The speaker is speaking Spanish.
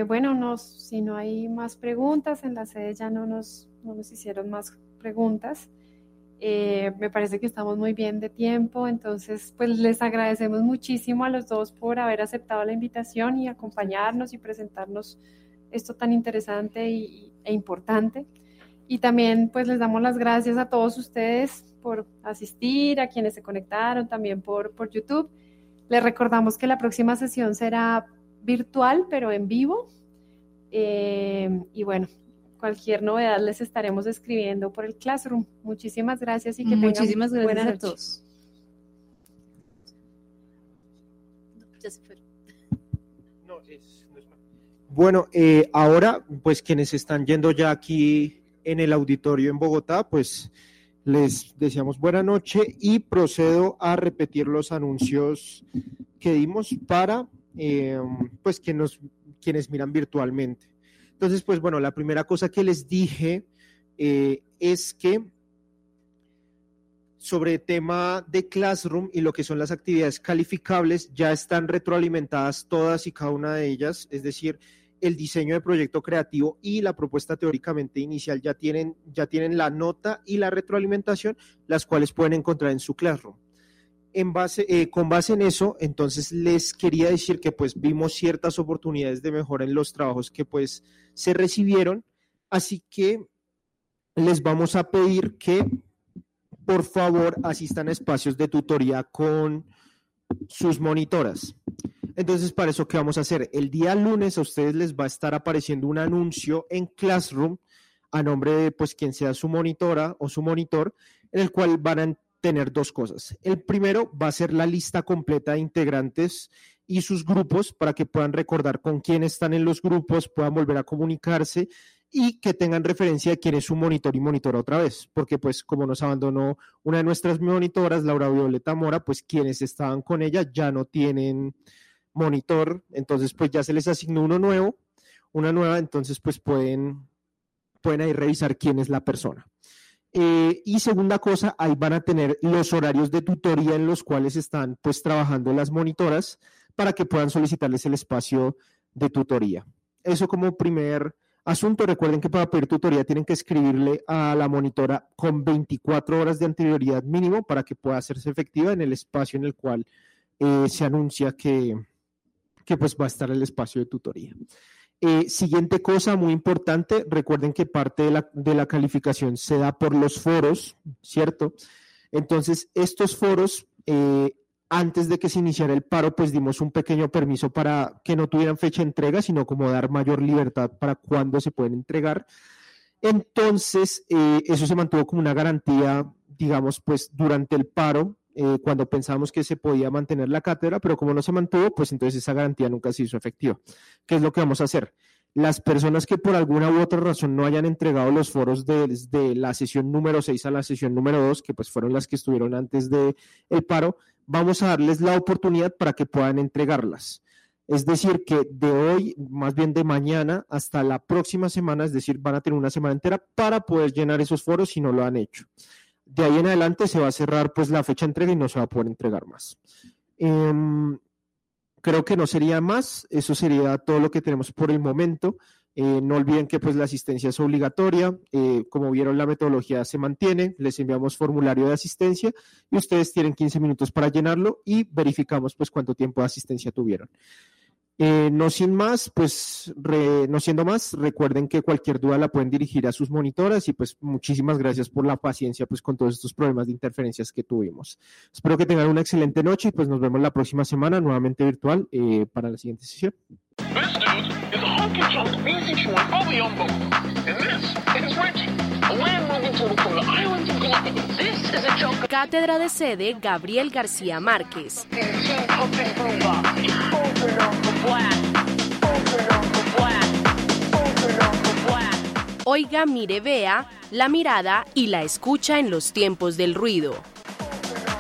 Si no hay más preguntas, en la sede ya no nos hicieron más preguntas. Me parece que estamos muy bien de tiempo, entonces pues les agradecemos muchísimo a los dos por haber aceptado la invitación y acompañarnos y presentarnos esto tan interesante e importante. Y también pues les damos las gracias a todos ustedes por asistir, a quienes se conectaron también por YouTube. Les recordamos que la próxima sesión será virtual, pero en vivo. Y bueno, cualquier novedad les estaremos escribiendo por el Classroom. Muchísimas gracias y que Muchísimas tengan buena gracias a noche. todos. Ya se fueron. Bueno, ahora, pues quienes están yendo ya aquí en el auditorio en Bogotá, pues les deseamos buena noche y procedo a repetir los anuncios que dimos para pues quienes miran virtualmente. Entonces, pues bueno, la primera cosa que les dije es que sobre el tema de Classroom y lo que son las actividades calificables, ya están retroalimentadas todas y cada una de ellas, es decir, el diseño de proyecto creativo y la propuesta teóricamente inicial ya tienen la nota y la retroalimentación, las cuales pueden encontrar en su Classroom. Con base en eso, entonces les quería decir que pues vimos ciertas oportunidades de mejora en los trabajos que pues se recibieron, así que les vamos a pedir que por favor asistan a espacios de tutoría con sus monitoras. Entonces, para eso, ¿qué vamos a hacer? El día lunes a ustedes les va a estar apareciendo un anuncio en Classroom a nombre de pues quien sea su monitora o su monitor, en el cual van a tener dos cosas. El primero va a ser la lista completa de integrantes y sus grupos para que puedan recordar con quién están en los grupos, puedan volver a comunicarse y que tengan referencia de quién es su monitor y monitora otra vez, porque pues como nos abandonó una de nuestras monitoras, Laura Violeta Mora, pues quienes estaban con ella ya no tienen monitor, entonces pues ya se les asignó una nueva, entonces pues pueden ahí revisar quién es la persona. Y segunda cosa, ahí van a tener los horarios de tutoría en los cuales están pues trabajando las monitoras para que puedan solicitarles el espacio de tutoría. Eso como primer asunto. Recuerden que para pedir tutoría tienen que escribirle a la monitora con 24 horas de anterioridad mínimo para que pueda hacerse efectiva en el espacio en el cual se anuncia que pues va a estar el espacio de tutoría. Siguiente cosa muy importante, recuerden que parte de la calificación se da por los foros, ¿cierto? Entonces, estos foros, antes de que se iniciara el paro, pues dimos un pequeño permiso para que no tuvieran fecha de entrega, sino como dar mayor libertad para cuándo se pueden entregar. Entonces, eso se mantuvo como una garantía, digamos, pues durante el paro, cuando pensábamos que se podía mantener la cátedra, pero como no se mantuvo, pues entonces esa garantía nunca se hizo efectiva. ¿Qué es lo que vamos a hacer? Las personas que por alguna u otra razón no hayan entregado los foros desde la sesión número 6 a la sesión número 2, que pues fueron las que estuvieron antes del paro, vamos a darles la oportunidad para que puedan entregarlas. Es decir, que de hoy, más bien de mañana hasta la próxima semana, es decir, van a tener una semana entera para poder llenar esos foros si no lo han hecho. De ahí en adelante se va a cerrar pues la fecha de entrega y no se va a poder entregar más. Creo que no sería más, eso sería todo lo que tenemos por el momento. No olviden que pues la asistencia es obligatoria, como vieron la metodología se mantiene, les enviamos formulario de asistencia y ustedes tienen 15 minutos para llenarlo y verificamos pues cuánto tiempo de asistencia tuvieron. No sin más, pues no siendo más, recuerden que cualquier duda la pueden dirigir a sus monitoras y pues muchísimas gracias por la paciencia pues con todos estos problemas de interferencias que tuvimos. Espero que tengan una excelente noche y pues nos vemos la próxima semana nuevamente virtual para la siguiente sesión. Cátedra de Sede Gabriel García Márquez. Oiga, mire, vea, la mirada y la escucha en los tiempos del ruido.